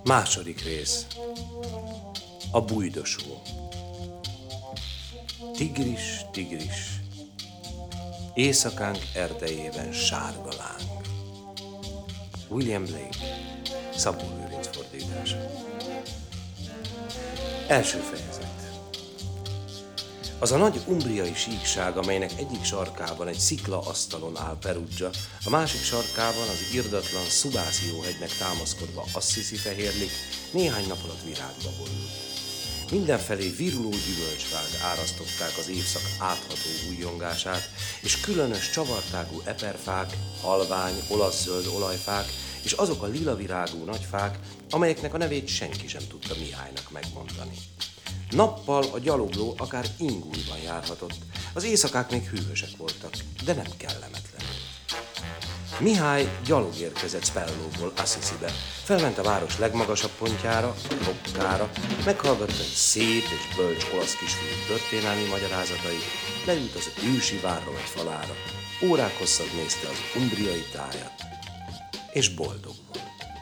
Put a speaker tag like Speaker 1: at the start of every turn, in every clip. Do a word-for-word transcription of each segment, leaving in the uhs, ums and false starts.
Speaker 1: Második rész. A bújdosó. Tigris, tigris, éjszakánk erdejében sárga láng. William Blake, Szabó Lőrinc fordítása. Első fejezet. Az a nagy umbriai síkság, amelynek egyik sarkában egy sziklaasztalon áll Perugia, a másik sarkában az irdatlan Szubászio-hegynek támaszkodva Assisi fehérlik, néhány nap alatt virágba borult. Mindenfelé viruló gyümölcsfák árasztották az évszak átható újjongását, és különös csavartágú eperfák, halvány, olaszzöld olajfák, és azok a lilavirágú nagyfák, amelyeknek a nevét senki sem tudta Mihálynak megmondani. Nappal a gyalogló akár ingújban járhatott, az éjszakák még hűvösek voltak, de nem kellemetlenül. Mihály gyalog érkezett Spellóból Assisibe, felment a város legmagasabb pontjára, a Rockára, meghallgatta egy szép és bölcs olasz kisfiú történelmi magyarázatait, leült az ősi várromeg falára, órák hosszat nézte az umbriai tájat, és boldog volt.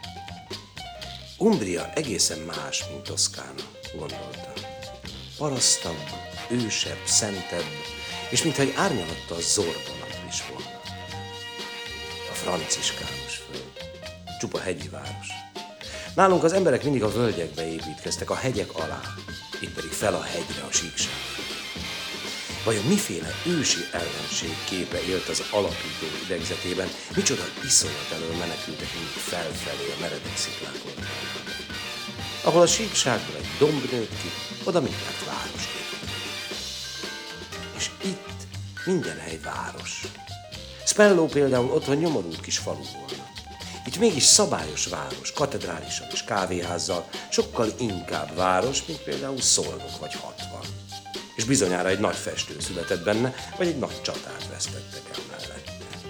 Speaker 1: Umbria egészen más, mint Toszkána, gondolta. Parasztabb, ősebb, szentebb, és mintha egy árnyalatta a Zordonat is volna. A franciskánus föld, csupa hegyi város. Nálunk az emberek mindig a völgyekbe építkeztek, a hegyek alá, itt pedig fel a hegyre a síkság. Vajon miféle ősi ellenség képe élt az alapító idegzetében, micsoda iszonyat elől menekültek mindig felfelé a meredek sziklákon. Ahol a síkságból egy domb nőtt ki, oda mindjárt város képült. És itt minden hely város. Spelló például otthon nyomorult kis falu volna. Itt mégis szabályos város, katedrálissal és kávéházzal, sokkal inkább város, mint például Szolnok vagy hatvan. És bizonyára egy nagy festő született benne, vagy egy nagy csatát vesztettek el mellette.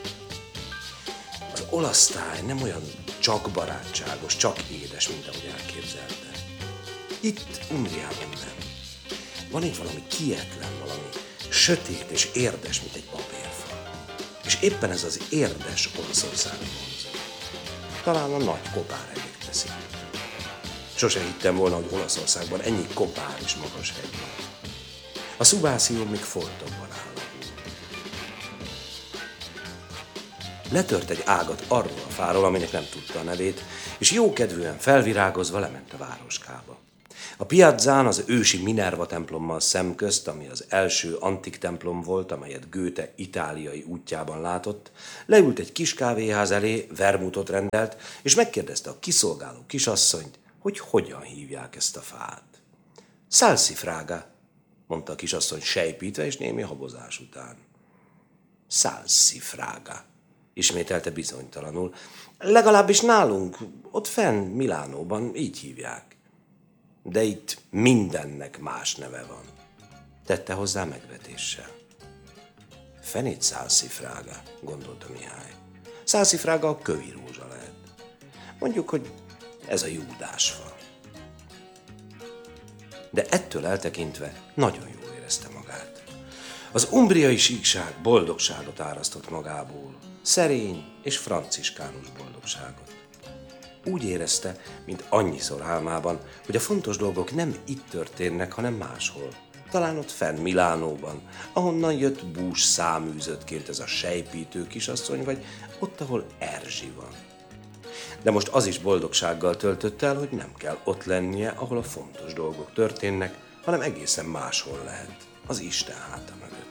Speaker 1: Az olasz táj nem olyan csak barátságos, csak édes, mint ahogy elképzelte. Itt Umbriában nem. Van itt valami kietlen, valami sötét és érdes, mint egy papírfa. És éppen ez az érdes Olaszországra vonzó. Talán a nagy kopárhegyek teszik. Sose hittem volna, hogy Olaszországban ennyi kopár és magas hegy van. A Szubászio még foltokban áll. Letört egy ágat arról a fáról, aminek nem tudta a nevét, és jókedvűen felvirágozva lement a városkába. A piazzán az ősi Minerva templommal szemközt, ami az első antik templom volt, amelyet Goethe itáliai útjában látott, leült egy kis kávéház elé, vermutot rendelt, és megkérdezte a kiszolgáló kisasszonyt, hogy hogyan hívják ezt a fát. Salsifraga, mondta a kisasszony sejpítve és némi habozás után. Salsifraga, ismételte bizonytalanul. Legalábbis nálunk, ott fenn Milánóban így hívják. De itt mindennek más neve van, tette hozzá megvetéssel. Fenét Salsifraga, gondolta Mihály. Salsifraga a kövi rózsa lehet. Mondjuk, hogy ez a Júdásfa. De ettől eltekintve nagyon jól érezte magát. Az umbriai síkság boldogságot árasztott magából, szerény és franciskánus boldogságot. Úgy érezte, mint annyiszor álmában, hogy a fontos dolgok nem itt történnek, hanem máshol. Talán ott fenn Milánóban, ahonnan jött bús száműzöttként ez a sejpítő kisasszony, vagy ott, ahol Erzsi van. De most az is boldogsággal töltött el, hogy nem kell ott lennie, ahol a fontos dolgok történnek, hanem egészen máshol lehet, az Isten háta mögött.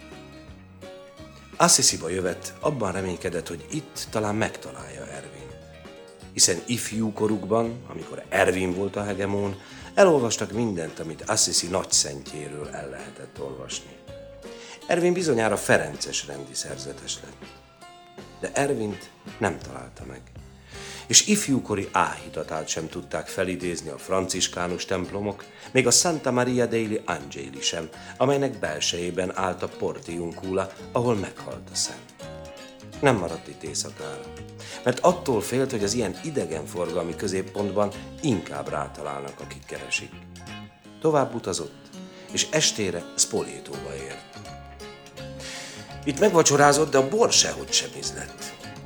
Speaker 1: Assisiba jövet, abban reménykedett, hogy itt talán megtalálja Ervin. Hiszen ifjú korukban, amikor Ervin volt a hegemón, elolvastak mindent, amit Assisi nagyszentjéről el lehetett olvasni. Ervin bizonyára ferences rendi szerzetes lett. De Ervint nem találta meg. És ifjúkori áhítatát sem tudták felidézni a franciskánus templomok, még a Santa Maria degli Angeli sem, amelynek belsejében állt a Portiuncula, ahol meghalt a szent. Nem maradt itt éjszakára, mert attól félt, hogy az ilyen idegenforgalmi középpontban inkább rátalálnak, akik keresik. Tovább utazott, és estére Spoletóba ért. Itt megvacsorázott, de a bor sehogy sem ízlett.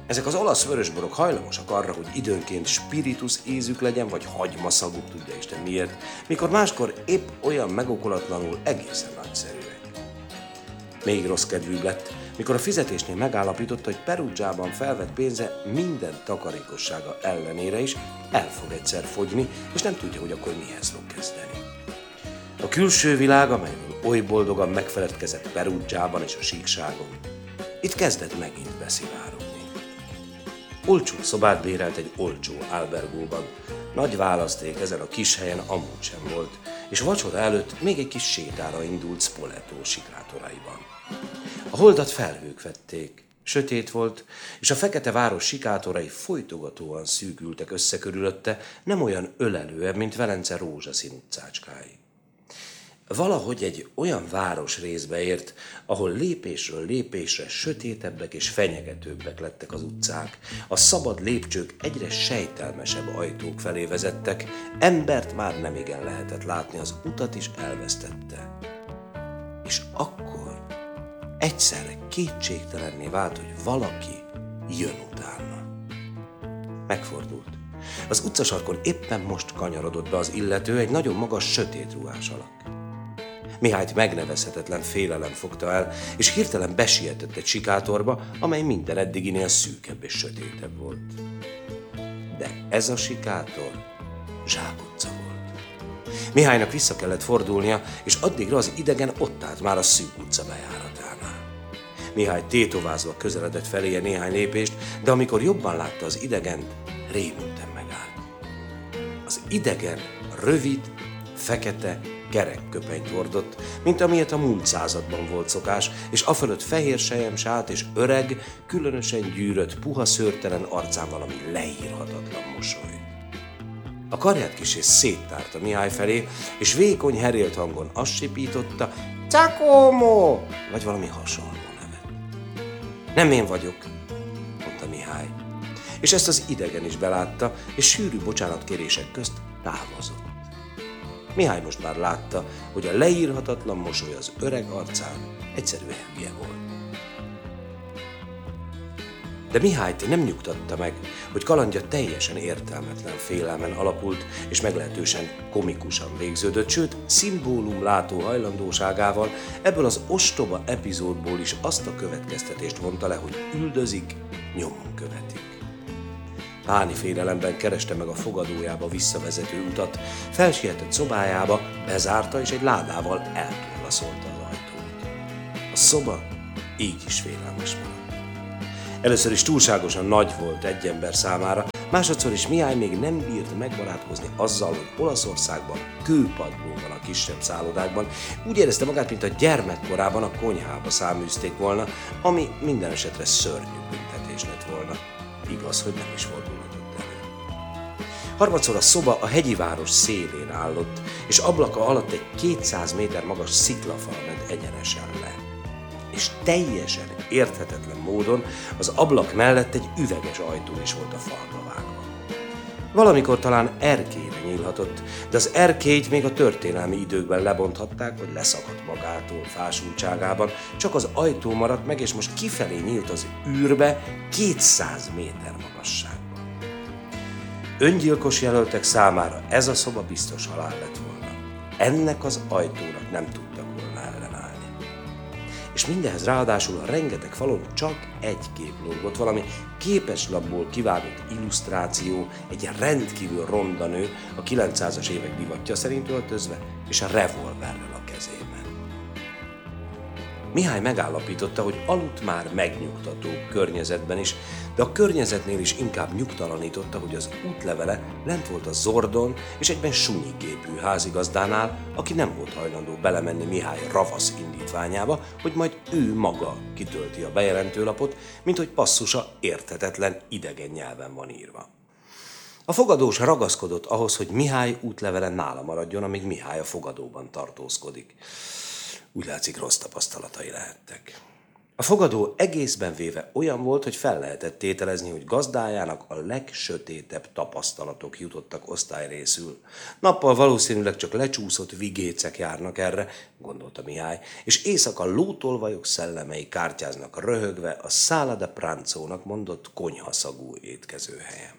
Speaker 1: Ezek az olasz vörösborok hajlamosak arra, hogy időnként spiritus ízük legyen, vagy hagymaszaguk, tudja Isten miért, mikor máskor épp olyan megokolatlanul egészen nagyszerűek. Még rossz kedvűbb lett, mikor a fizetésnél megállapította, hogy Perugiában felvett pénze minden takarékossága ellenére is el fog egyszer fogyni, és nem tudja, hogy akkor mihez fog kezdeni. A külső világ, amelyről oly boldogan megfeledkezett Perugiában és a síkságon, itt kezdett megint beszivárogni. Olcsó szobát bérelt egy olcsó albergóban. Nagy választék ezen a kis helyen amúgy sem volt, és vacsora előtt még egy kis sétára indult Spoleto sikátoraiban. A holdat felhők vették, sötét volt, és a fekete város sikátorai folytogatóan szűkültek össze körülötte, nem olyan ölelően, mint Velence rózsaszín utcácskái. Valahogy egy olyan városrészbe ért, ahol lépésről lépésre sötétebbek és fenyegetőbbek lettek az utcák, a szabad lépcsők egyre sejtelmesebb ajtók felé vezettek, embert már nemigen lehetett látni, az utat is elvesztette. És akkor egyszerre kétségtelenné vált, hogy valaki jön utána. Megfordult. Az utcasarkon éppen most kanyarodott be az illető, egy nagyon magas, sötét ruhás alak. Mihályt megnevezhetetlen félelem fogta el, és hirtelen besietett egy sikátorba, amely minden eddiginél szűkebb és sötétebb volt. De ez a sikátor zsákutca volt. Mihálynak vissza kellett fordulnia, és addigra az idegen ott állt már a szűk utca bejáratánál. Mihály tétovázva közeledett feléje néhány lépést, de amikor jobban látta az idegent, rémülten megállt. Az idegen rövid, fekete, kerek köpenyt hordott, mint amilyet a múlt században volt szokás, és afölött fehér selyemsát és öreg, különösen gyűrött, puha szőrtelen arcán valami leírhatatlan mosoly. A karját kissé széttárta Mihály felé, és vékony, herélt hangon azt sipította, Giacomo! Vagy valami hasonló nevet. Nem én vagyok, mondta Mihály. És ezt az idegen is belátta, és sűrű bocsánatkérések közt távozott. Mihály most már látta, hogy a leírhatatlan mosoly az öreg arcán egyszerűen hülye volt. De Mihályt nem nyugtatta meg, hogy kalandja teljesen értelmetlen félelmen alapult, és meglehetősen komikusan végződött, sőt, szimbólumlátó hajlandóságával ebből az ostoba epizódból is azt a következtetést vonta le, hogy üldözik, nyomon követik. Páni félelemben kereste meg a fogadójába visszavezető utat, felsietett szobájába, bezárta, és egy ládával eltorlaszolta az ajtót. A szoba így is félelmes maradt. Először is túlságosan nagy volt egy ember számára, másodszor is Mihály még nem bírt megbarátkozni azzal, hogy Olaszországban kőpadló van a kisebb szállodákban. Úgy érezte magát, mint a gyermekkorában a konyhába száműzték volna, ami minden esetre szörnyű büntetés lett volna. Igaz, hogy nem is fordulhatott elő. Harmadszor a szoba a hegyi város szélén állott, és ablaka alatt egy kétszáz méter magas sziklafal ment egyenesen le. És teljesen érthetetlen módon az ablak mellett egy üveges ajtó is volt a falba vágva. Valamikor talán erkélyre nyílhatott, de az erkélyt még a történelmi időkben lebonthatták, vagy leszakadt magától fásultságában, csak az ajtó maradt meg, és most kifelé nyílt az űrbe kétszáz méter magasságban. Öngyilkos jelöltek számára ez a szoba biztos halál lett volna. Ennek az ajtónak nem tudtak volna ellenállni. És mindenhez ráadásul a rengeteg falon csak egy kép lógott, valami képeslapból kivágott illusztráció, egy rendkívül ronda nő, a kilencszázas évek divatja szerint öltözve, és a revolverrel a kezében. Mihály megállapította, hogy aludt már megnyugtató környezetben is, de a környezetnél is inkább nyugtalanította, hogy az útlevele lent volt a Zordon és egyben sunyi képű házigazdánál, aki nem volt hajlandó belemenni Mihály ravasz indítványába, hogy majd ő maga kitölti a bejelentőlapot, mint hogy passzusa érthetetlen idegen nyelven van írva. A fogadós ragaszkodott ahhoz, hogy Mihály útlevele nála maradjon, amíg Mihály a fogadóban tartózkodik. Úgy látszik, rossz tapasztalatai lehettek. A fogadó egészben véve olyan volt, hogy fel lehetett tételezni, hogy gazdájának a legsötétebb tapasztalatok jutottak osztályrészül. Nappal valószínűleg csak lecsúszott vigécek járnak erre, gondolta Mihály, és éjszaka lótolvajok szellemei kártyáznak röhögve a Sala da Pranzónak mondott konyhaszagú étkezőhelyen.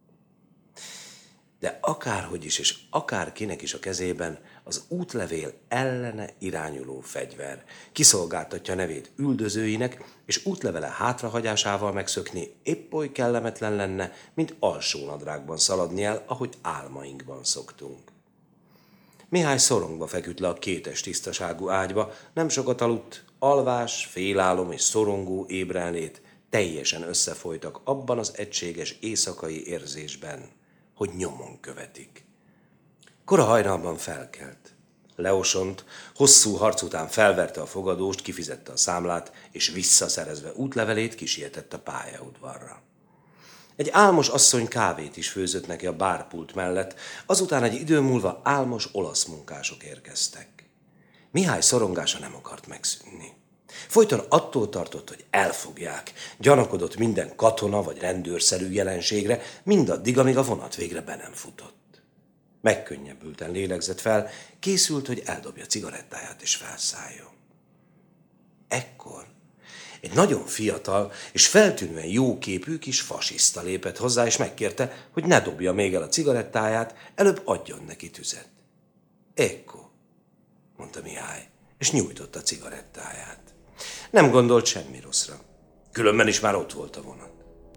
Speaker 1: De akárhogy is, és akárkinek is a kezében az útlevél ellene irányuló fegyver kiszolgáltatja nevét üldözőinek, és útlevele hátrahagyásával megszökni épp oly kellemetlen lenne, mint alsónadrágban szaladni el, ahogy álmainkban szoktunk. Mihály szorongva feküdt le a kétes tisztaságú ágyba, nem sokat aludt, alvás, félálom és szorongó ébrelnét teljesen összefolytak abban az egységes éjszakai érzésben, hogy nyomon követik. Kora hajnalban felkelt. Leosont, hosszú harc után felverte a fogadóst, kifizette a számlát, és visszaszerezve útlevelét kisietett a pályaudvarra. Egy álmos asszony kávét is főzött neki a bárpult mellett, azután egy idő múlva álmos olasz munkások érkeztek. Mihály szorongása nem akart megszűnni. Folyton attól tartott, hogy elfogják, gyanakodott minden katona vagy rendőrszerű jelenségre, mindaddig, amíg a vonat végre be nem futott. Megkönnyebbülten lélegzett fel, készült, hogy eldobja cigarettáját és felszálljon. Ekkor egy nagyon fiatal és feltűnően jóképű kis fasiszta lépett hozzá, és megkérte, hogy ne dobja még el a cigarettáját, előbb adjon neki tüzet. Ecco, mondta Mihály, és nyújtotta a cigarettáját. Nem gondolt semmi rosszra. Különben is már ott volt a vonat.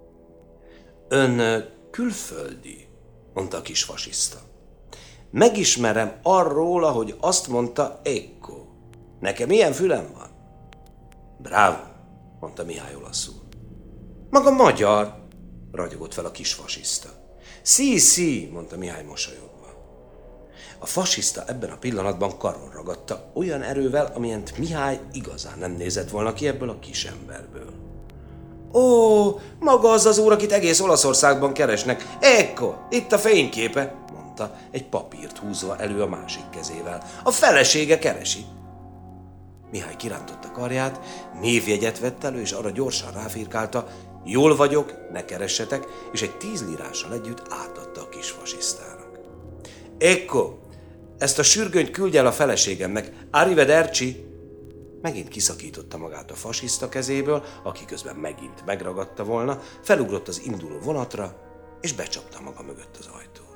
Speaker 1: Ön külföldi, mondta a kis fasiszta. Megismerem arról, ahogy azt mondta Ecco. Nekem ilyen fülem van? Bravo, mondta Mihály olaszul. Maga magyar, ragyogott fel a kis fasiszta. Sí, sí, mondta Mihály mosolyogva. A fasiszta ebben a pillanatban karon ragadta olyan erővel, amilyent Mihály igazán nem nézett volna ki ebből a kis emberből. Ó, maga az az úr, akit egész Olaszországban keresnek. Ecco, itt a fényképe, mondta, egy papírt húzva elő a másik kezével. A felesége keresi. Mihály kirántotta karját, névjegyet vett elő, és arra gyorsan ráfirkálta, jól vagyok, ne keressetek, és egy tíz lirással együtt átadta a kis fasisztának. Ecco, ezt a sürgönyt küldj el a feleségemnek. Arrivederci! Megint kiszakította magát a fasiszta kezéből, aki közben megint megragadta volna, felugrott az induló vonatra, és becsapta maga mögött az ajtót.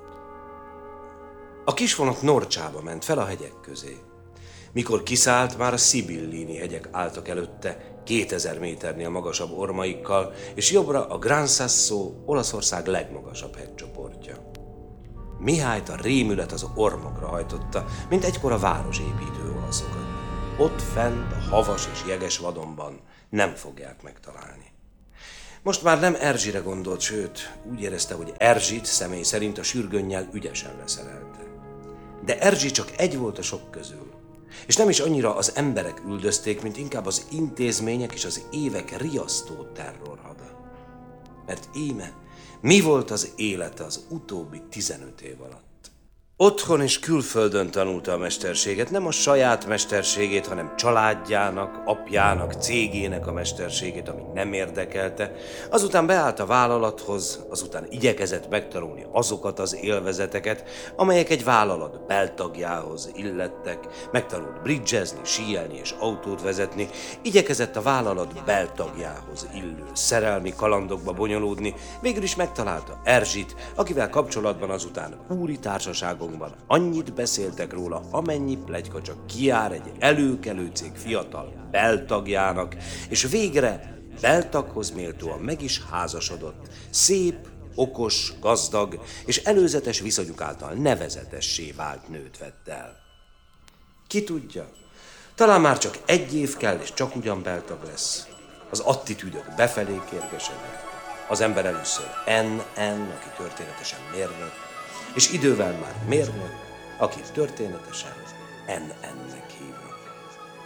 Speaker 1: A kis vonat Norcsába ment fel a hegyek közé. Mikor kiszállt, már a Sibillini hegyek álltak előtte, kétezer méternél magasabb ormaikkal, és jobbra a Gran Sasso, Olaszország legmagasabb hegycsoportja. Mihályt a rémület az ormokra hajtotta, mint egykor a városépítő olaszokat. Ott fent, a havas és jeges vadonban nem fogják megtalálni. Most már nem Erzsire gondolt, sőt, úgy érezte, hogy Erzsit személy szerint a sürgönnyel ügyesen leszerelte. De Erzsi csak egy volt a sok közül, és nem is annyira az emberek üldözték, mint inkább az intézmények és az évek riasztó terrorhada. Mert íme, mi volt az élete az utóbbi tizenöt év alatt? Otthon és külföldön tanulta a mesterséget, nem a saját mesterségét, hanem családjának, apjának, cégének a mesterségét, ami nem érdekelte. Azután beállt a vállalathoz, azután igyekezett megtanulni azokat az élvezeteket, amelyek egy vállalat beltagjához illettek, megtanult bridgezni, síelni és autót vezetni, igyekezett a vállalat beltagjához illő szerelmi kalandokba bonyolódni, végül is megtalálta Erzsit, akivel kapcsolatban azután úri társaságok annyit beszéltek róla, amennyi pletyka csak kijár egy előkelő cég fiatal beltagjának, és végre beltaghoz méltóan meg is házasodott, szép, okos, gazdag és előzetes viszonyuk által nevezetessé vált nőt vett el. Ki tudja, talán már csak egy év kell, és csak ugyan beltag lesz. Az attitűdök befelé kérgesednek. Az ember először en en, aki történetesen mérnök, és idővel már mérnök, akit történetesen en en-nek hívnak.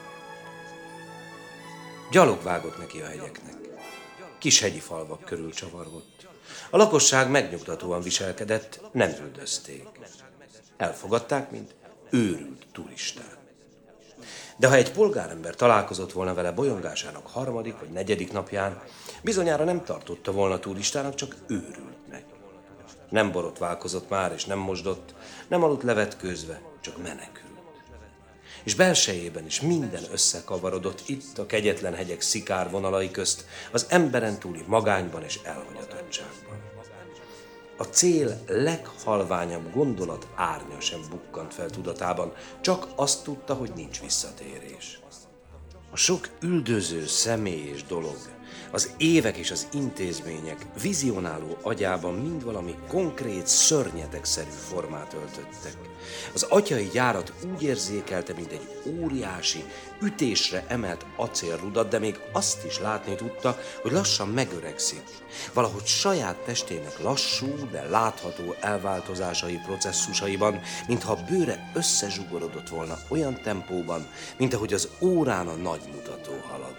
Speaker 1: Gyalog vágott neki a hegyeknek. Kis hegyi falvak körül csavargott. A lakosság megnyugtatóan viselkedett, nem üldözték. Elfogadták, mint őrült turistát. De ha egy polgárember találkozott volna vele bolyongásának harmadik vagy negyedik napján, bizonyára nem tartotta volna turistának, csak őrültnek. Nem borotválkozott már, és nem mosdott, nem aludt levetkőzve, csak menekült. És belsejében is minden összekavarodott itt a kegyetlen hegyek szikárvonalai közt, az emberen túli magányban és elhagyatottságban. A cél leghalványabb gondolat árnya sem bukkant fel tudatában, csak azt tudta, hogy nincs visszatérés. A sok üldöző személy és dolog, az évek és az intézmények vizionáló agyában mind valami konkrét, szörnyetegszerű formát öltöttek. Az atyai gyárat úgy érzékelte, mint egy óriási, ütésre emelt acélrudat, de még azt is látni tudta, hogy lassan megöregszik. Valahogy saját testének lassú, de látható elváltozásai processzusaiban, mintha a bőre összezsugorodott volna olyan tempóban, mint ahogy az órán a nagymutató halad.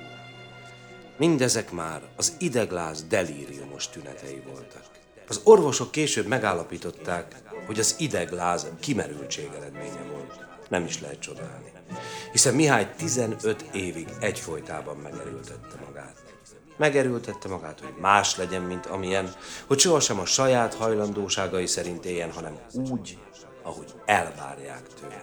Speaker 1: Mindezek már az idegláz delíriumos tünetei voltak. Az orvosok később megállapították, hogy az idegláz kimerültség eredménye volt. Nem is lehet csodálni, hiszen Mihály tizenöt évig egyfolytában megerőltette magát. Megerőltette magát, hogy más legyen, mint amilyen, hogy sohasem a saját hajlandóságai szerint éljen, hanem úgy, ahogy elvárják tőle.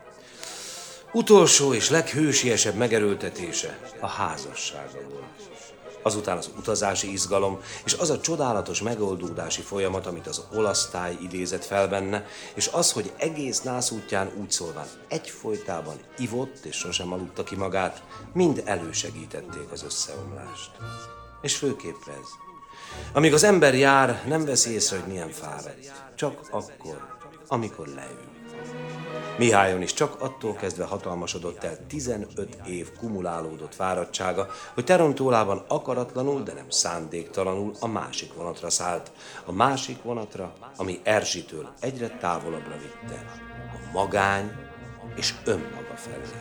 Speaker 1: Utolsó és leghősiesebb megerőltetése a házassága volt. Azután az utazási izgalom, és az a csodálatos megoldódási folyamat, amit az olasztály idézett fel benne, és az, hogy egész nászútján úgy szólván egyfolytában ivott és sosem aludta ki magát, mind elősegítették az összeomlást. És főképp ez. Amíg az ember jár, nem veszi észre, hogy milyen fáradt. Csak akkor, amikor leül. Mihályon is csak attól kezdve hatalmasodott el tizenöt év kumulálódott fáradtsága, hogy Terontólában akaratlanul, de nem szándéktalanul a másik vonatra szállt. A másik vonatra, ami Erzsitől egyre távolabbra vitte. A magány és önmaga felé.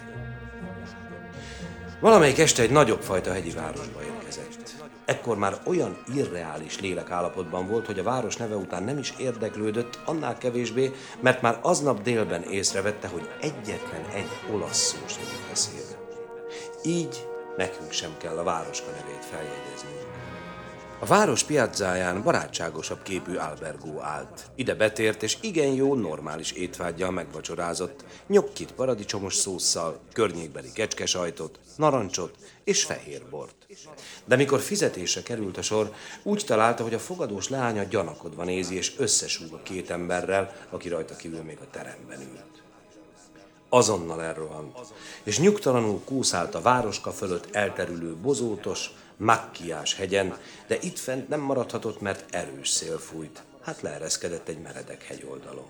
Speaker 1: Valamelyik este egy nagyobb fajta hegyi városba érkezett. Ekkor már olyan irreális lélekállapotban volt, hogy a város neve után nem is érdeklődött, annál kevésbé, mert már aznap délben észrevette, hogy egyetlen egy olasz szó sem jut eszébe. Így nekünk sem kell a városka nevét feljegyeznünk. A város piazzáján barátságosabb képű albergó állt. Ide betért, és igen jó, normális étvággyal megvacsorázott. Nyokkit paradicsomos szósszal, környékbeli kecskesajtot, narancsot és fehér bort. De mikor fizetésre került a sor, úgy találta, hogy a fogadós leánya gyanakodva nézi, és összesúg a két emberrel, aki rajta kívül még a teremben ült. Azonnal elrohant, és nyugtalanul kúszált a városka fölött elterülő bozótos, Macchiás hegyen, de itt fent nem maradhatott, mert erős szél fújt. Hát leereszkedett egy meredek hegyoldalon.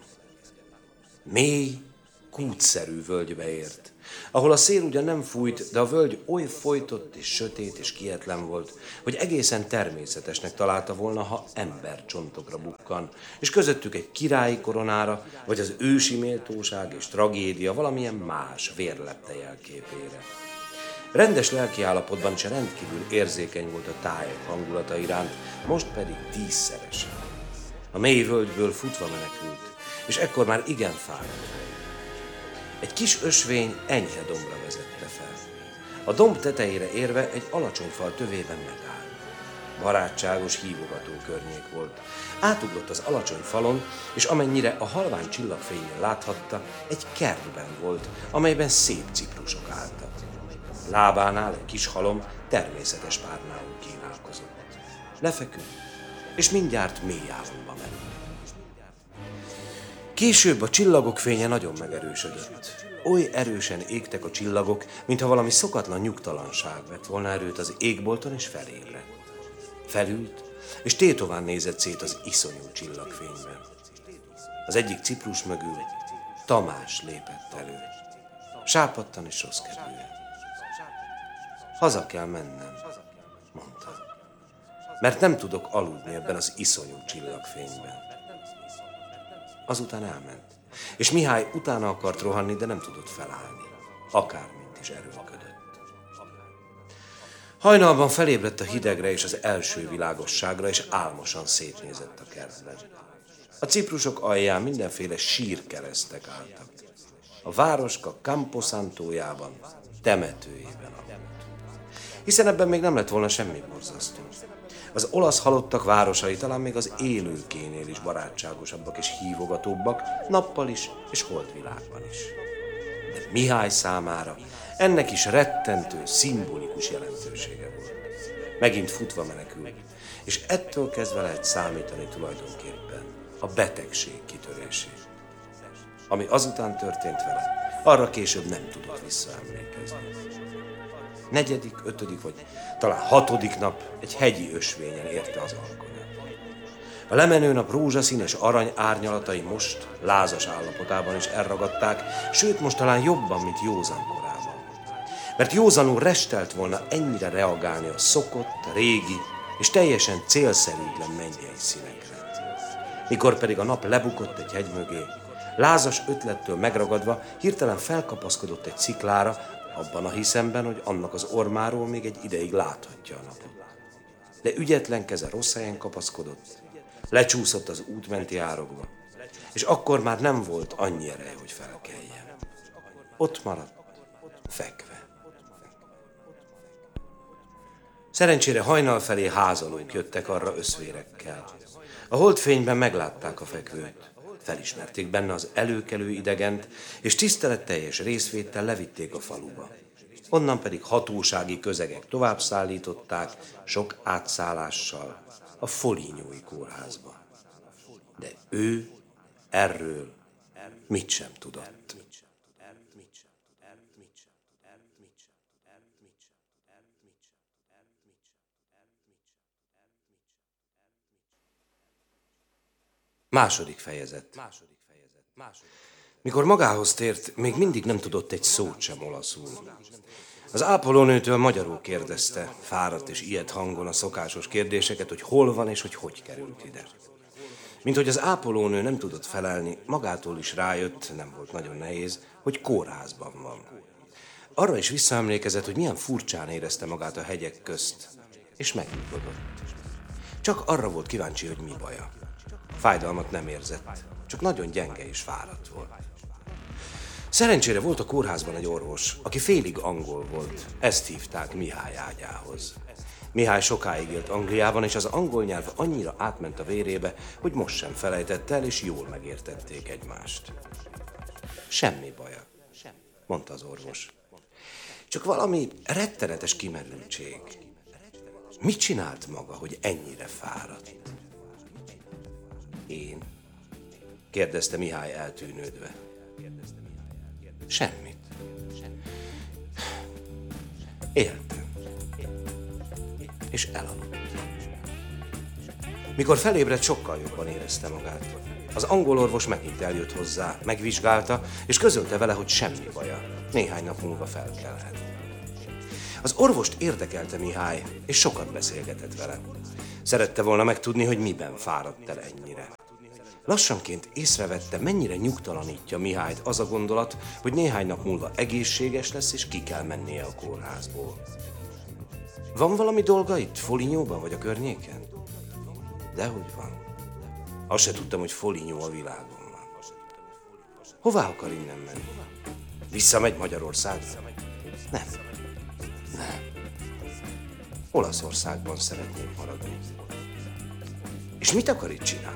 Speaker 1: Mély, kútszerű völgybe ért, ahol a szél ugyan nem fújt, de a völgy oly folytott és sötét és kietlen volt, hogy egészen természetesnek találta volna, ha embercsontokra bukkan, és közöttük egy királyi koronára, vagy az ősi méltóság és tragédia valamilyen más vérlepte jelképére. Rendes lelkiállapotban is rendkívül érzékeny volt a tájak hangulata iránt, most pedig tízszeresen. A mély völgyből futva menekült, és ekkor már igen fáradt. Egy kis ösvény enyhe dombra vezette fel. A domb tetejére érve egy alacsony fal tövében megállt. Barátságos, hívogató környék volt. Átugrott az alacsony falon, és amennyire a halvány csillagfényen láthatta, egy kertben volt, amelyben szép ciprusok álltak. Lábánál egy kis halom természetes párnául kínálkozott. Lefeküdt, és mindjárt mély álomba ment. Később a csillagok fénye nagyon megerősödött. Oly erősen égtek a csillagok, mintha valami szokatlan nyugtalanság vett volna erőt az égbolton, és felébredt. Felült, és tétován nézett szét az iszonyú csillagfényben. Az egyik ciprus mögül Tamás lépett elő. Sápadtan és rossz kedvűen. Haza kell mennem, mondta, mert nem tudok aludni ebben az iszonyú csillagfényben. Azután elment, és Mihály utána akart rohanni, de nem tudott felállni, akármint is erőlködött. Hajnalban felébredt a hidegre és az első világosságra, és álmosan szétnézett a kertben. A ciprusok alján mindenféle sírkeresztek álltak. a városka Camposantójában, temetőjében aludt. Hiszen ebben még nem lett volna semmi borzasztó. Az olasz halottak városai talán még az élőkénél is barátságosabbak és hívogatóbbak, nappal is és holdvilágban is. De Mihály számára ennek is rettentő, szimbolikus jelentősége volt. Megint futva menekült, és ettől kezdve lehet számítani tulajdonképpen a betegség kitörését. Ami azután történt vele, arra később nem tudott visszaemlékezni. Negyedik, ötödik vagy talán hatodik nap egy hegyi ösvényen érte az alkonyat. A lemenő nap rózsaszín és arany árnyalatai most lázas állapotában is elragadták, sőt most talán jobban, mint józan korában. Mert józanul restelt volna ennyire reagálni a szokott, régi és teljesen célszerűtlen mennyei színekre. Mikor pedig a nap lebukott egy hegy mögé, lázas ötlettől megragadva hirtelen felkapaszkodott egy sziklára, abban a hiszemben, hogy annak az ormáról még egy ideig láthatja a napot. De ügyetlen keze rossz helyen kapaszkodott, lecsúszott az útmenti árokba, és akkor már nem volt annyi ereje, hogy felkeljen. Ott maradt, fekve. Szerencsére hajnal felé házalók jöttek arra összvérekkel. A holdfényben meglátták a fekvőt, felismerték benne az előkelő idegent, és tiszteletteljes részvéttel levitték a faluba. Onnan pedig hatósági közegek tovább szállították, sok átszállással, a Folignyói kórházba. De ő erről mit sem tudott. Második fejezet. Mikor magához tért, még mindig nem tudott egy szót sem olaszul. Az ápolónőtől magyarul kérdezte, fáradt és ijedt hangon a szokásos kérdéseket, hogy hol van és hogy hogy került ide. Mint hogy az ápolónő nem tudott felelni, magától is rájött, nem volt nagyon nehéz, hogy kórházban van. Arra is visszaemlékezett, hogy milyen furcsán érezte magát a hegyek közt, és megnyugodott. Csak arra volt kíváncsi, hogy mi baja. Fájdalmat nem érzett, csak nagyon gyenge és fáradt volt. Szerencsére volt a kórházban egy orvos, aki félig angol volt, ezt hívták Mihály ágyához. Mihály sokáig élt Angliában, és az angol nyelv annyira átment a vérébe, hogy most sem felejtette el, és jól megértették egymást. Semmi baja, mondta az orvos. Csak valami rettenetes kimerültség. Mit csinált maga, hogy ennyire fáradt? Én? Kérdezte Mihály eltűnődve. Semmit. Éltem. És elaludt. Mikor felébredt, sokkal jobban érezte magát. Az angol orvos megint eljött hozzá, megvizsgálta, és közölte vele, hogy semmi baja. Néhány nap múlva felkelhet. Az orvost érdekelte Mihály, és sokat beszélgetett vele. Szerette volna megtudni, hogy miben fáradt el ennyire. Lassanként észrevette, mennyire nyugtalanítja Mihályt az a gondolat, hogy néhány nap múlva egészséges lesz, és ki kell mennie a kórházból. Van valami dolga itt, Folignyóban vagy a környéken? Dehogy van. Azt se tudtam, hogy Folignyó a világon van. Hová akar innen menni? Visszamegy Magyarországra? Nem. Nem. Olaszországban szeretnék maradni. És mit akar itt csinálni?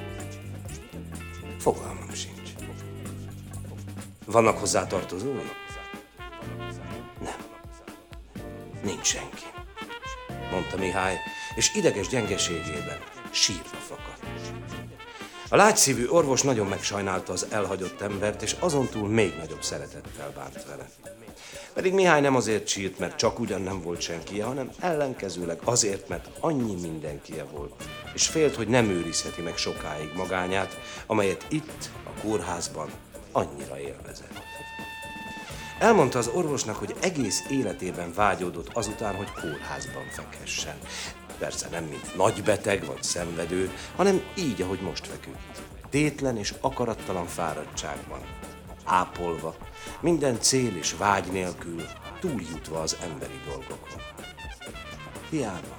Speaker 1: Fogalmam sincs. Vannak hozzá tartozói? Nem. Nincs senki, mondta Mihály, és ideges gyengeségében sírva fakadt. A lágyszívű orvos nagyon megsajnálta az elhagyott embert, és azon túl még nagyobb szeretettel bánt vele. Pedig Mihály nem azért sírt, mert csak ugyan nem volt senkije, hanem ellenkezőleg azért, mert annyi mindenkije volt, és félt, hogy nem őrizheti meg sokáig magányát, amelyet itt, a kórházban annyira élvezett. Elmondta az orvosnak, hogy egész életében vágyódott azután, hogy kórházban fekhessen. Persze nem mint nagybeteg vagy szenvedő, hanem így, ahogy most feküdt. Tétlen és akarattalan fáradtságban, ápolva, minden cél és vágy nélkül, túljutva az emberi dolgokon. Hiába.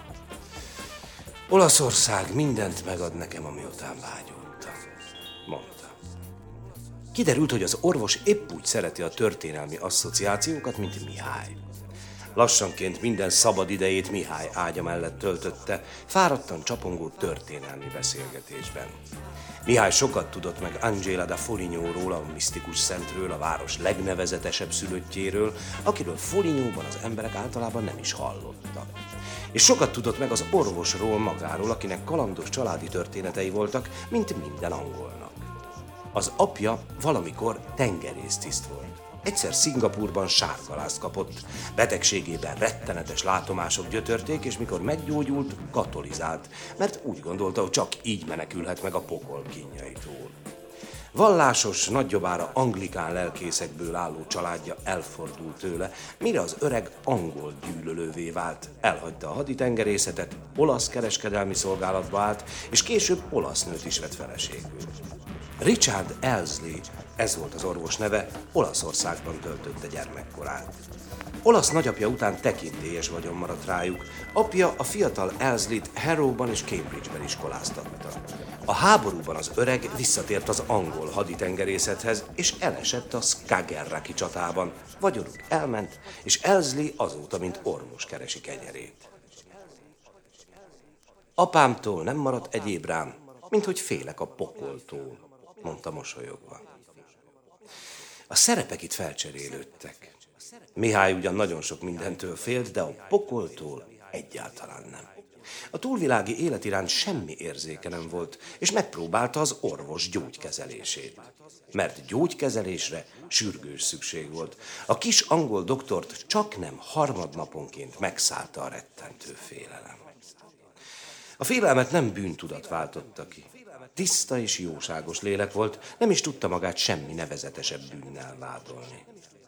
Speaker 1: Olaszország mindent megad nekem, ami után vágyódtam, mondta. Kiderült, hogy az orvos épp úgy szereti a történelmi asszociációkat, mint Mihály. Lassanként minden szabad idejét Mihály ágya mellett töltötte, fáradtan csapongó történelmi beszélgetésben. Mihály sokat tudott meg Angela da Folignóról, a misztikus szentről, a város legnevezetesebb szülöttjéről, akiről Folignóban az emberek általában nem is hallottak. És sokat tudott meg az orvosról magáról, akinek kalandos családi történetei voltak, mint minden angolnak. Az apja valamikor tengerésztiszt volt. Egyszer Szingapúrban sárgalászt kapott. Betegségében rettenetes látomások gyötörték, és mikor meggyógyult, katolizált, mert úgy gondolta, hogy csak így menekülhet meg a pokol kínjaitól. Vallásos, nagyjobbára anglikán lelkészekből álló családja elfordult tőle, mire az öreg angol gyűlölővé vált. Elhagyta a haditengerészetet, olasz kereskedelmi szolgálatba állt, és később olasz nőt is vett feleségül. Richard Elsley, ez volt az orvos neve, Olaszországban töltötte gyermekkorát. Olasz nagyapja után tekintélyes vagyon maradt rájuk, apja a fiatal Elsleyt Harrowban és Cambridgeben iskoláztatta. A háborúban az öreg visszatért az angol haditengerészethez, és elesett a Skagerraki csatában. Vagyonuk elment, és Elsley azóta, mint orvos keresi kenyerét. Apámtól nem maradt egyéb rám, mint hogy félek a pokoltól, mondta mosolyogva. A szerepek itt felcserélődtek. Mihály ugyan nagyon sok mindentől félt, de a pokoltól egyáltalán nem. A túlvilági élet iránt semmi érzéke nem volt, és megpróbálta az orvos gyógykezelését. Mert gyógykezelésre sürgős szükség volt. A kis angol doktort csak nem harmadnaponként megszállta a rettentő félelem. A félelmet nem bűntudat váltotta ki. Tiszta és jóságos lélek volt, nem is tudta magát semmi nevezetesebb bűnnel vádolni.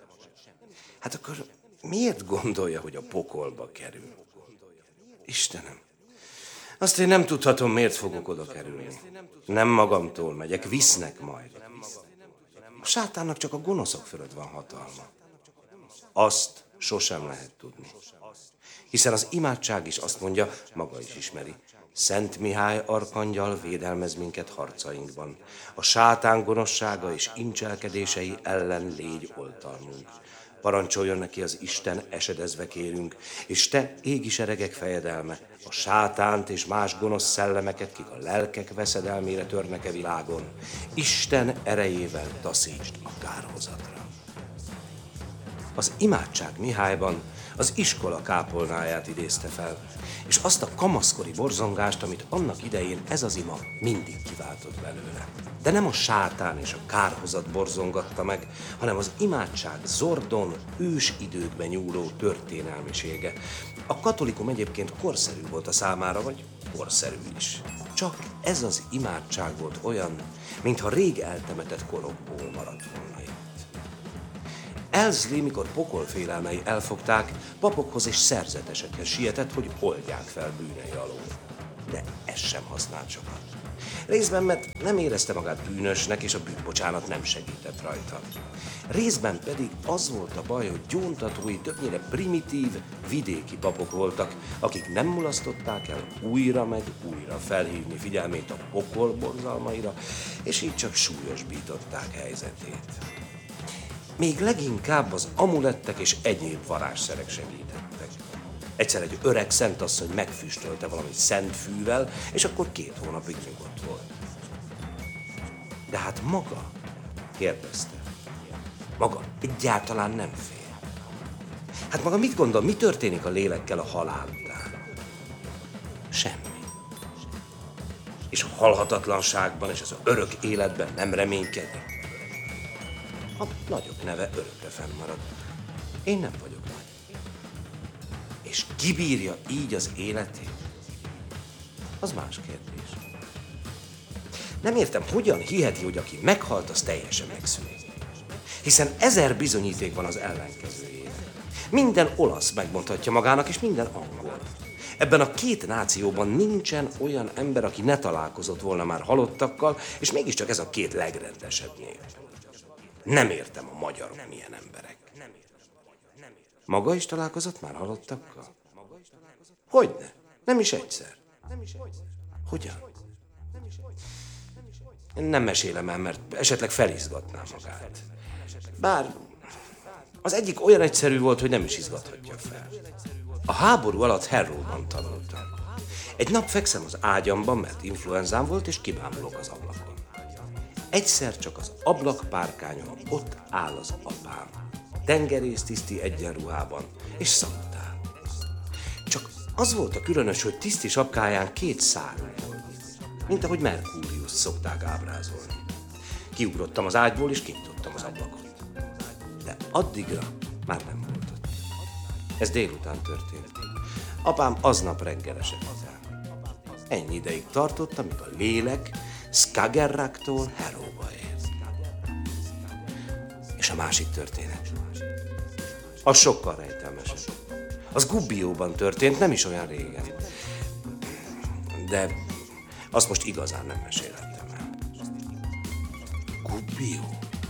Speaker 1: Hát akkor miért gondolja, hogy a pokolba kerül? Istenem, azt én nem tudhatom, miért fogok oda kerülni. Nem magamtól megyek, visznek majd. A sátánnak csak a gonoszok fölött van hatalma. Azt sosem lehet tudni. Hiszen az imádság is azt mondja, maga is ismeri. Szent Mihály arkangyal védelmez minket harcainkban. A sátán gonoszsága és incselkedései ellen légy oltalmunk. Parancsoljon neki az Isten, esedezve kérünk, és te, égi seregek fejedelme, a sátánt és más gonosz szellemeket, kik a lelkek veszedelmére törnek-e világon, Isten erejével taszítsd a kárhozatra. Az imádság Mihályban az iskola kápolnáját idézte fel, és azt a kamaszkori borzongást, amit annak idején ez az ima mindig kiváltott belőle. De nem a sátán és a kárhozat borzongatta meg, hanem az imádság zordon, ős időkben nyúló történelmisége. A katolikum egyébként korszerű volt a számára, vagy korszerű is. Csak ez az imádság volt olyan, mintha rég eltemetett korokból maradt volna itt. Elsley, mikor pokolfélelmei elfogták, papokhoz és szerzetesekhez sietett, hogy oldják fel bűnei alól. De ez sem használt sokat. Részben, mert nem érezte magát bűnösnek, és a bűnbocsánat nem segített rajta. Részben pedig az volt a baj, hogy gyóntatói többnyire primitív, vidéki papok voltak, akik nem mulasztották el újra meg újra felhívni figyelmét a pokol borzalmaira, és így csak súlyosbították helyzetét. Még leginkább az amulettek és egyéb varázsszerek segítettek. Egyszer egy öreg szentasszony megfüstölte valami szent fűvel, és akkor két hónapig nyugodt volt. De hát maga, kérdezte, maga egyáltalán nem fél. Hát maga mit gondol, mi történik a lélekkel a halál után? Semmi. És a halhatatlanságban és az örök életben nem reménykedik. A nagyok neve örökre fennmarad. Én nem vagyok nagy. És ki bírja így az életét? Az más kérdés. Nem értem, hogyan hiheti, hogy aki meghalt, az teljesen megszűnik. Hiszen ezer bizonyíték van az ellenkezőjére. Minden olasz megmondhatja magának, és minden angol. Ebben a két nációban nincsen olyan ember, aki ne találkozott volna már halottakkal, és mégiscsak ez a két legrendesebb nép. Nem értem a magyarok milyen emberek. Maga is találkozott már halottakkal? Hogyne? Nem is egyszer. Hogyan? Én nem mesélem el, mert esetleg felizgatná magát. Bár az egyik olyan egyszerű volt, hogy nem is izgathatja fel. A háború alatt Harrowban tanultam. Egy nap fekszem az ágyamban, mert influenzám volt, és kibámulok az ablakon. Egyszer csak az ablakpárkányon ott áll az apám. Tengerésztiszti egyenruhában, és szalutál. Csak az volt a különös, hogy tiszti sapkáján két szárny volt, mint ahogy Merkúriuszt szokták ábrázolni. Kiugrottam az ágyból, és kinyitottam az ablakot. De addigra már nem volt ott. Ez délután történt. Apám aznap reggel esett el. Ennyi ideig tartott, amíg a lélek Skagerraktól Harrowba ért. És a másik történet. Az sokkal rejtelmesebb. Az Gubbioban történt, nem is olyan régen. De azt most igazán nem mesélhettem el. Gubbio?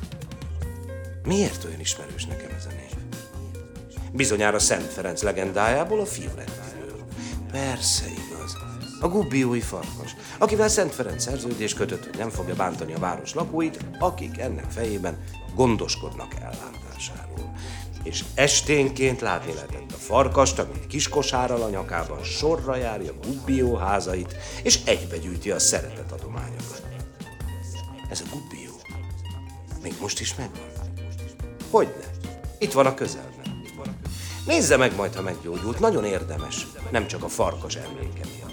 Speaker 1: Miért olyan ismerős nekem ez a név? Bizonyára Szent Ferenc legendájából, a Fiorettiről. Persze igaz. A gubbiói farkas, akivel Szent Ferenc szerződést kötött, hogy nem fogja bántani a város lakóit, akik ennek fejében gondoskodnak ellátásáról. És esténként látni lehetett a farkast, amint kiskosárral a nyakában sorra járja Gubbio házait, és egybegyűjti a szeretetadományokat. Ez a Gubbio még most is megvan? Hogyne? Itt van a közelben. Nézze meg majd, ha meggyógyult, nagyon érdemes, nem csak a farkas emléke miatt.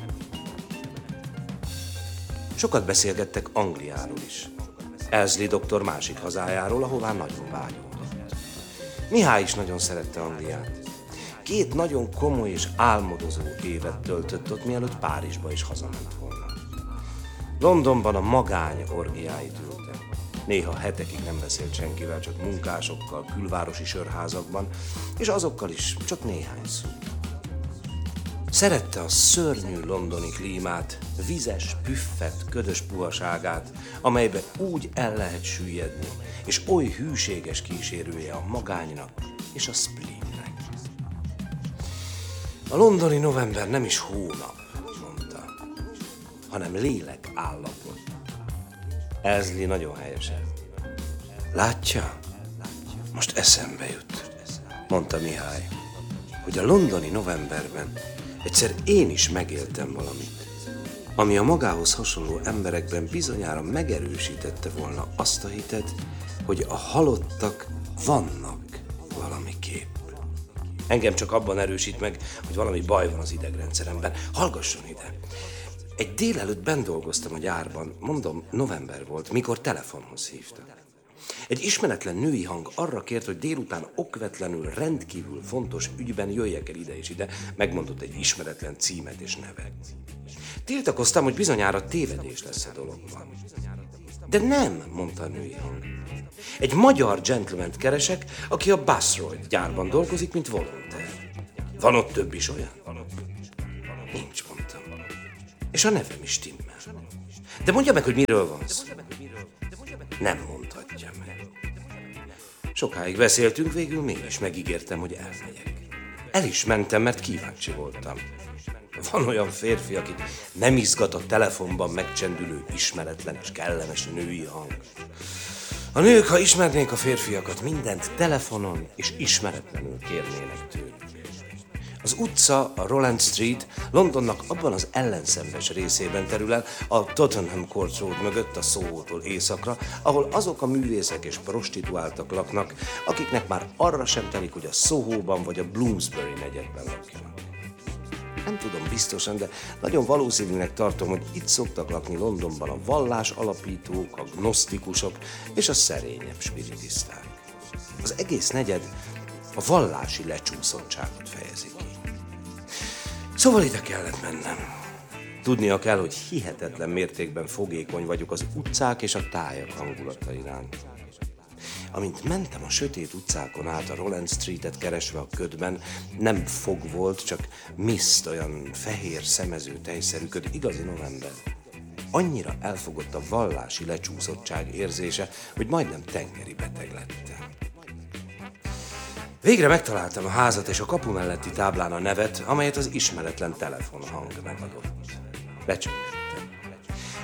Speaker 1: Sokat beszélgettek Angliáról is. Elsley doktor másik hazájáról, ahová nagyon vágyódott. Mihály is nagyon szerette Angliát. Két nagyon komoly és álmodozó évet töltött ott, mielőtt Párizsba is hazament volna. Londonban a magány orgiáit ülte. Néha hetekig nem beszélt senkivel, csak munkásokkal, külvárosi sörházakban, és azokkal is csak néhány szó. Szerette a szörnyű londoni klímát, vizes, püffet, ködös puhaságát, amelybe úgy el lehet süllyedni, és oly hűséges kísérője a magánynak és a spleennek. A londoni november nem is hónap, mondta, hanem lélek állapot. Elsley nagyon helyesen. Látja? Most eszembe jut, mondta Mihály, hogy a londoni novemberben egyszer én is megéltem valamit, ami a magához hasonló emberekben bizonyára megerősítette volna azt a hitet, hogy a halottak vannak valamiképp. Engem csak abban erősít meg, hogy valami baj van az idegrendszeremben. Hallgasson ide! Egy délelőtt benn dolgoztam a gyárban, mondom, november volt, mikor telefonhoz hívtak. Egy ismeretlen női hang arra kért, hogy délután okvetlenül rendkívül fontos ügyben jöjjek el ide és ide, megmondott egy ismeretlen címet és nevet. Tiltakoztam, hogy bizonyára tévedés lesz a dologban. De nem, mondta a női hang. Egy magyar gentlemant keresek, aki a Basroyd gyárban dolgozik, mint volontér. Van ott több is olyan? Nincs, mondtam. És a nevem is stimmel. De mondja meg, hogy miről van szó. Nem mondhatja meg. Sokáig beszéltünk, végül mégis megígértem, hogy elmegyek. El is mentem, mert kíváncsi voltam. Van olyan férfi, akit nem izgat a telefonban megcsendülő, ismeretlen és kellemes női hang. A nők, ha ismernék a férfiakat, mindent telefonon és ismeretlenül kérnének tőlük. Az utca, a Roland Street, Londonnak abban az ellenszenves részében terül el, a Tottenham Court Road mögött a Soho-tól északra, ahol azok a művészek és prostituáltak laknak, akiknek már arra sem telik, hogy a Soho-ban vagy a Bloomsbury negyedben lakjanak. Nem tudom biztosan, de nagyon valószínűnek tartom, hogy itt szoktak lakni Londonban a vallás alapítók, a gnosztikusok és a szerényebb spiritiszták. Az egész negyed a vallási lecsúszottságot fejezi ki. Szóval ide kellett mennem. Tudnia kell, hogy hihetetlen mértékben fogékony vagyok az utcák és a tájak hangulata iránt. Amint mentem a sötét utcákon át a Roland Streetet keresve a ködben, nem fog volt, csak mist, olyan fehér szemező tejszerű köd, igazi november. Annyira elfogott a vallási lecsúszottság érzése, hogy majdnem tengeri beteg lettem. Végre megtaláltam a házat és a kapu melletti táblán a nevet, amelyet az ismeretlen telefonhang megadott. Becsöngettem.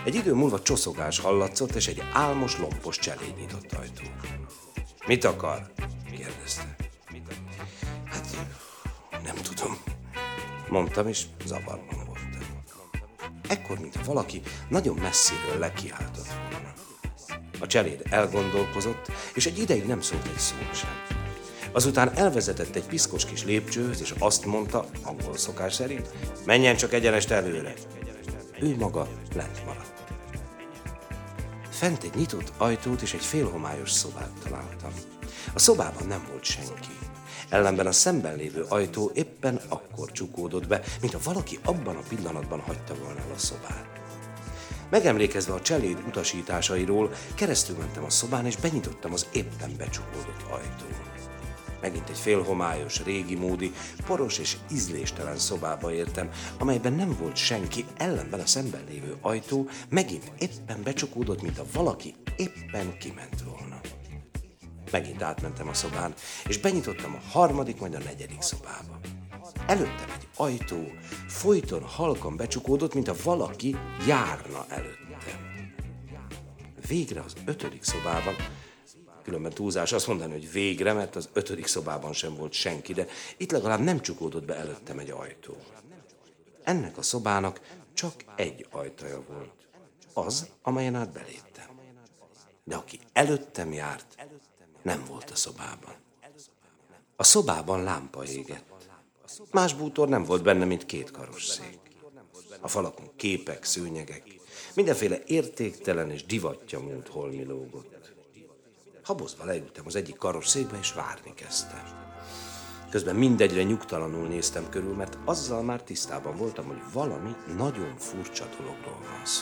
Speaker 1: Egy idő múlva csoszogás hallatszott, és egy álmos, lompos cseléd nyitott ajtó. Mit akar? kérdezte. Hát, nem tudom, mondtam, és zavarban voltam. Ekkor, mintha valaki nagyon messziről lekiáltott volna. A cseléd elgondolkozott, és egy ideig nem szólt egy szót sem. Azután elvezetett egy piszkos kis lépcsőhöz, és azt mondta, angol szokás szerint, menjen csak egyenest előre. Ő maga lent maradt. Fent egy nyitott ajtót és egy félhomályos szobát találtam. A szobában nem volt senki. Ellenben a szemben lévő ajtó éppen akkor csukódott be, mintha valaki abban a pillanatban hagyta volna el a szobát. Megemlékezve a cseléd utasításairól, keresztül mentem a szobán, és benyitottam az éppen becsukódott ajtót. Megint egy félhomályos, régi módi, poros és ízléstelen szobába értem, amelyben nem volt senki, ellenben a szemben lévő ajtó megint éppen becsukódott, mint a valaki éppen kiment volna. Megint átmentem a szobán, és benyitottam a harmadik, majd a negyedik szobába. Előttem egy ajtó folyton halkan becsukódott, mint a valaki járna előttem. Végre az ötödik szobában, különben túlzás azt mondani, hogy végre, mert az ötödik szobában sem volt senki, de itt legalább nem csukódott be előttem egy ajtó. Ennek a szobának csak egy ajtaja volt. Az, amelyen át beléptem. De aki előttem járt, nem volt a szobában. A szobában lámpa égett. Más bútor nem volt benne, mint két karosszék. A falakon képek, szőnyegek, mindenféle értéktelen és divatja múlt holmi lógott. Habozva leültem az egyik karosszékbe, és várni kezdtem. Közben mindegyre nyugtalanul néztem körül, mert azzal már tisztában voltam, hogy valami nagyon furcsa dologról van szó.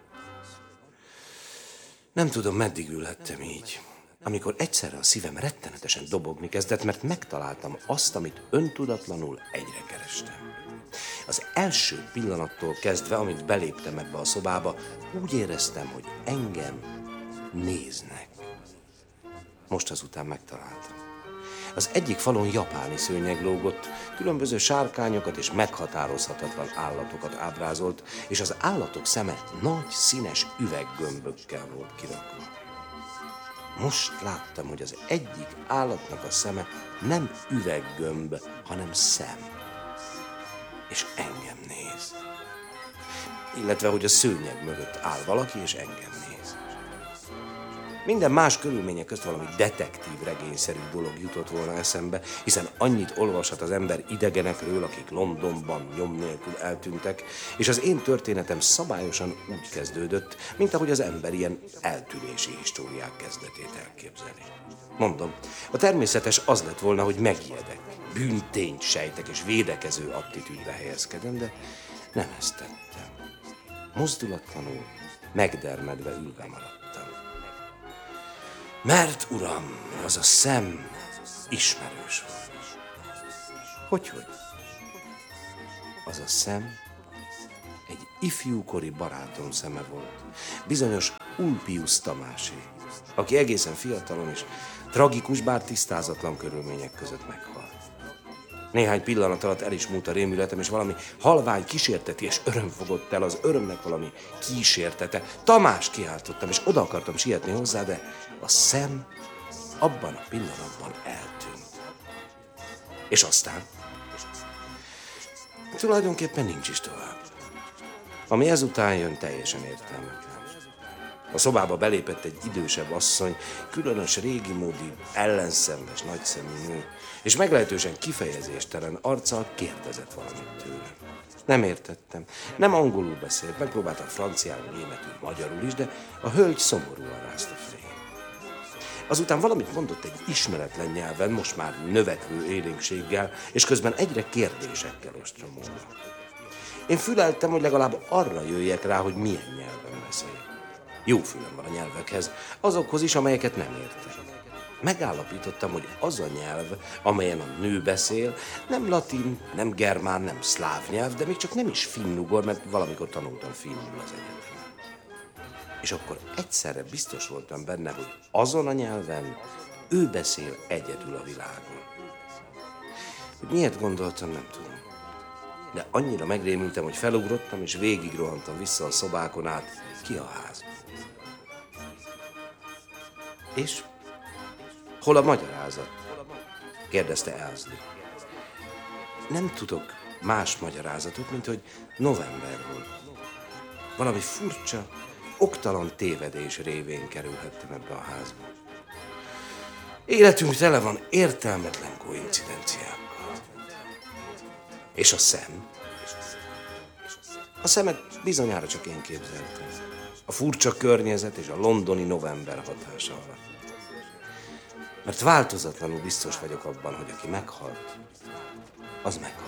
Speaker 1: Nem tudom, meddig ülhettem így, amikor egyszerre a szívem rettenetesen dobogni kezdett, mert megtaláltam azt, amit öntudatlanul egyre kerestem. Az első pillanattól kezdve, amint beléptem ebbe a szobába, úgy éreztem, hogy engem néznek. Most azután megtaláltam. Az egyik falon japáni szőnyeg lógott, különböző sárkányokat és meghatározhatatlan állatokat ábrázolt, és az állatok szeme nagy, színes üveggömbökkel volt kirakva. Most láttam, hogy az egyik állatnak a szeme nem üveggömb, hanem szem. És engem néz. Illetve, hogy a szőnyeg mögött áll valaki, és engem néz. Minden más körülmények közt valami detektív regényszerű dolog jutott volna eszembe, hiszen annyit olvashat az ember idegenekről, akik Londonban nyom nélkül eltűntek, és az én történetem szabályosan úgy kezdődött, mint ahogy az ember ilyen eltűnési históriák kezdetét elképzeli. Mondom, a természetes az lett volna, hogy megijedek, bűntényt sejtek és védekező attitűdbe helyezkedem, de nem ezt tettem. Mozdulatlanul, megdermedve ülve maradtam. Mert, uram, az a szem ismerős volt. Hogyhogy? Az a szem egy ifjúkori barátom szeme volt, bizonyos Ulpius Tamásé, aki egészen fiatalon és tragikus, bár tisztázatlan körülmények között meghalt. Néhány pillanat alatt el is múlt a rémületem, és valami halvány kísérteties öröm fogott el, az örömnek valami kísértete. Tamás, kiáltottam, és oda akartam sietni hozzá, de a szem abban a pillanatban eltűnt. És aztán? Tulajdonképpen nincs is tovább. Ami ezután jön, teljesen értelmetlen. A szobába belépett egy idősebb asszony, különös régimódi, ellenszenves, nagyszemű nő, és meglehetősen kifejezéstelen arccal kérdezett valamit tőlem. Nem értettem, nem angolul beszélt, megpróbáltam franciául, németül, magyarul is, de a hölgy szomorúan rázta fejét. Azután valamit mondott egy ismeretlen nyelven, most már növekvő élénkséggel, és közben egyre kérdésekkel ostromolva. Én füleltem, hogy legalább arra jöjjek rá, hogy milyen nyelven beszél. Jó fülem van a nyelvekhez, azokhoz is, amelyeket nem értek. Megállapítottam, hogy az a nyelv, amelyen a nő beszél, nem latin, nem germán, nem szláv nyelv, de még csak nem is finnugor, mert valamikor tanultam finnul az egyetemen. És akkor egyszerre biztos voltam benne, hogy azon a nyelven ő beszél egyedül a világon. Hogy miért gondoltam, nem tudom. De annyira megrémültem, hogy felugrottam, és végigrohantam vissza a szobákon át, ki a házban. És hol a magyarázat? Kérdezte Elsley. Nem tudok más magyarázatot, mint hogy november volt. Valami furcsa, oktalan tévedés révén kerülhettem ebbe a házba. Életünk tele van értelmetlen koincidenciákkal. És a szem? A szemet bizonyára csak én képzeltem. A furcsa környezet és a londoni november hatása alatt. Mert változatlanul biztos vagyok abban, hogy aki meghalt, az meghalt.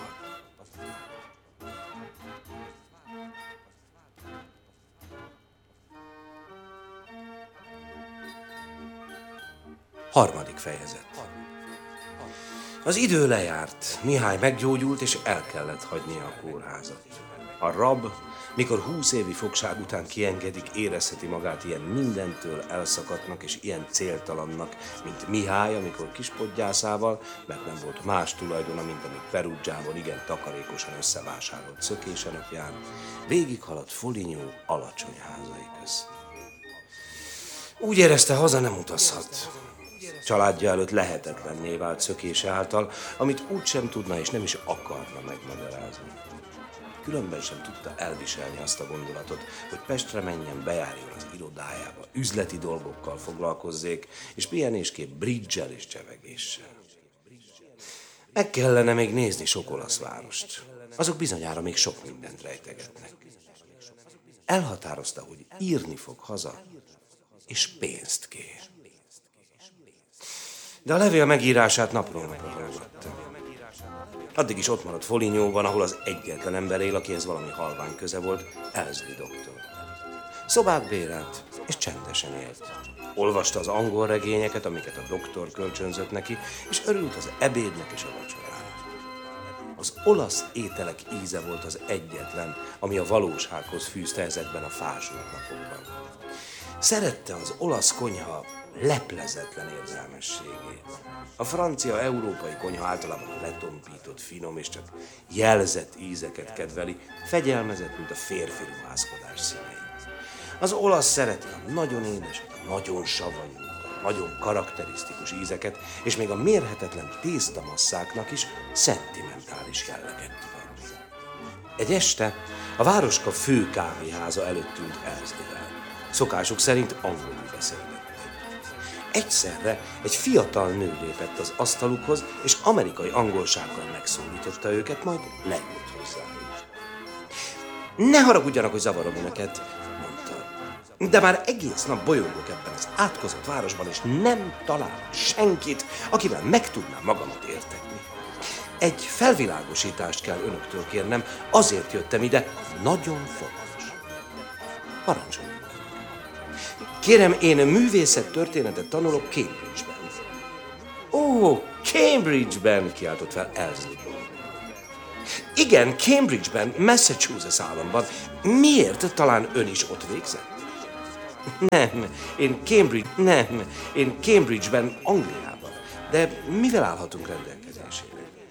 Speaker 1: Harmadik fejezet. Az idő lejárt, Mihály meggyógyult, és el kellett hagynia a kórházat. A rab, mikor húsz évi fogság után kiengedik, érezheti magát ilyen mindentől elszakadtnak és ilyen céltalannak, mint Mihály, amikor kispodgyászával, mert nem volt más tulajdona, mint amit Perugiában igen takarékosan összevásárolt szökésenapján, végighaladt Foligno alacsony házai közt. Úgy érezte, haza nem utazhat. Családja előtt lehetetlenné vált szökése által, amit úgysem tudna és nem is akarna megmagyarázni. Különben sem tudta elviselni azt a gondolatot, hogy Pestre menjen, bejárjon az irodájába, üzleti dolgokkal foglalkozzék, és pihenésképp bridge-el és csevegéssel. Meg kellene még nézni sok olasz várost. Azok bizonyára még sok mindent rejtegetnek. Elhatározta, hogy írni fog haza, és pénzt kér. De a levél megírását napról napra hallgatta. Addig is ott maradt Folignóban, ahol az egyetlen ember él, akihez valami halvány köze volt, Elsley doktor. Szobát bérelt, és csendesen élt. Olvasta az angol regényeket, amiket a doktor kölcsönzött neki, és örült az ebédnek és a vacsorának. Az olasz ételek íze volt az egyetlen, ami a valósághoz fűzte ezekben a fázsult napokban. Szerette az olasz konyha leplezetlen érzelmességét. A francia-európai konyha általában letompított, finom és csak jelzett ízeket kedveli, fegyelmezett, mint a férfi ruházkodás színei. Az olasz szereti a nagyon édes, a nagyon savanyú, a nagyon karakterisztikus ízeket, és még a mérhetetlen tésztamasszáknak is szentimentális jelleget tud adni. Egy este a városka fő kávéháza előtt ült Elsleyvel. Szokásuk szerint angolul beszélgettek. Egyszerre egy fiatal nő lépett az asztalukhoz, és amerikai angolsággal megszólította őket, majd leült hozzájuk. Ne haragudjanak, hogy zavarom önöket, mondta. De már egész nap bolyongok ebben az átkozott városban, és nem találok senkit, akivel meg tudnám magamat értetni. Egy felvilágosítást kell önöktől kérnem, azért jöttem ide, nagyon fontos. Parancsoljon. Kérem, én művészettörténetet tanulok Cambridge-ben. Ó, Cambridge-ben, kiáltott fel Elsley. Igen, Cambridge-ben, Massachusetts államban. Miért? Talán ön is ott végzett? Nem, én Cambridge, nem, én Cambridge-ben, Angliában. De mivel állhatunk rendelkezésére?